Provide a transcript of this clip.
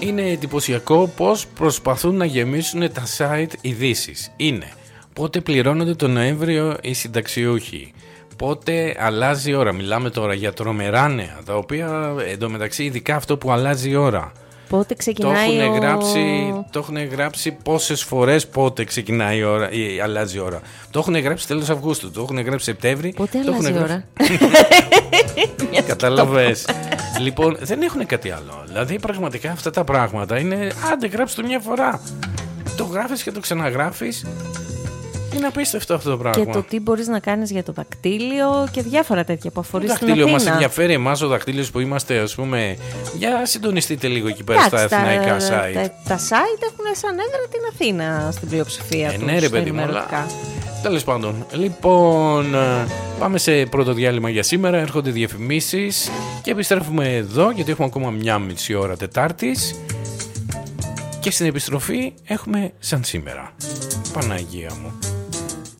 Είναι εντυπωσιακό πως προσπαθούν να γεμίσουν τα site ειδήσεις. Είναι πότε πληρώνονται τον Νοέμβριο οι συνταξιούχοι, πότε αλλάζει η ώρα. Μιλάμε τώρα για τρομερά νέα, τα οποία εντωμεταξύ ειδικά αυτό που αλλάζει η ώρα. Πότε ξεκινάει το έχουν γράψει πόσες φορές πότε ξεκινάει η ώρα ή αλλάζει η ώρα. Το έχουν γράψει τέλος Αυγούστου, το έχουν γράψει Σεπτέμβρη. Πότε αλλάζει η ώρα. Καταλαβες. Λοιπόν, δεν έχουν κάτι άλλο. Δηλαδή πραγματικά αυτά τα πράγματα είναι άντε γράψει το μια φορά. Το γράφεις και το ξαναγράφεις. Είναι απίστευτο αυτό το πράγμα. Και το τι μπορείς να κάνεις για το δακτύλιο και διάφορα τέτοια που αφορεί στην Αθήνα. Το δακτύλιο μας ενδιαφέρει εμάς ο δακτύλιος που είμαστε, ας πούμε. Για συντονιστείτε λίγο εκεί πέρα στα αθηναϊκά site. Τα site έχουν σαν έδρα την Αθήνα στην πλειοψηφία τους. Ναι, ρε παιδί μου, τέλος πάντων. Λοιπόν, πάμε σε πρώτο διάλειμμα για σήμερα. Έρχονται διαφημίσεις και επιστρέφουμε εδώ γιατί έχουμε ακόμα μια μισή ώρα Τετάρτης. Και στην επιστροφή έχουμε σαν σήμερα. Παναγία μου.